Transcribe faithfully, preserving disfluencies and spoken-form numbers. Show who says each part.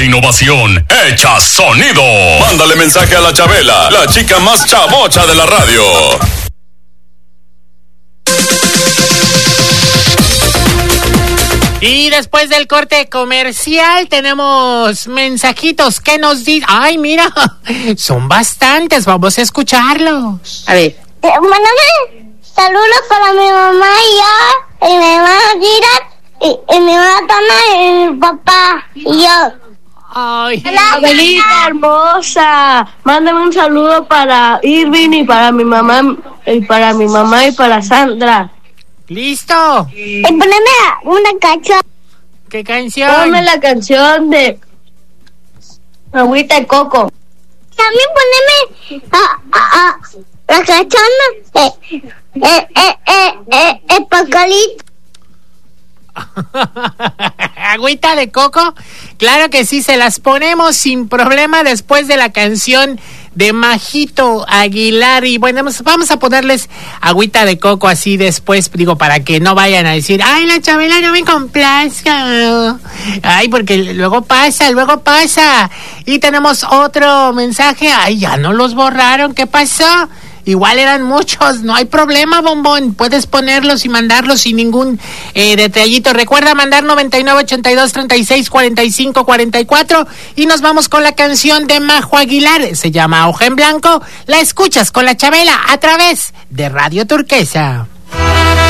Speaker 1: la innovación hecha sonido. Mándale mensaje a la Chabela, la chica más chabocha de la radio.
Speaker 2: Y después del corte comercial tenemos mensajitos que nos dicen. Ay, mira, son bastantes, vamos a escucharlos.
Speaker 3: A ver.
Speaker 4: Bueno, saludos para mi mamá y yo, y mi mamá Gira, y, y mi mamá Tana, y mi papá, y yo.
Speaker 2: Ay,
Speaker 3: Abuelita hermosa, mándame un saludo para Irving y para mi mamá, y para mi mamá y para Sandra.
Speaker 2: ¿Listo?
Speaker 4: Y poneme una canción.
Speaker 2: ¿Qué canción?
Speaker 3: Ponme la canción de Agüita de Coco.
Speaker 4: También poneme a, a, a, la canción de eh, eh, eh, eh, el Pacalito.
Speaker 2: Agüita de coco, claro que sí, se las ponemos sin problema después de la canción de Majito Aguilar. Y bueno, vamos a ponerles agüita de coco así después, digo, para que no vayan a decir, ay, la Chabela no me complazca. Ay, porque luego pasa, luego pasa. Y tenemos otro mensaje, ay, ya no los borraron, ¿qué pasó? Igual eran muchos, no hay problema, bombón. Puedes ponerlos y mandarlos sin ningún eh, detallito. Recuerda mandar noventa y nueve, ochenta y dos, treinta y seis, cuarenta y cinco, cuarenta y cuatro. Y nos vamos con la canción de Majo Aguilar. Se llama Hoja en Blanco. La escuchas con la Chabela a través de Radio Turquesa.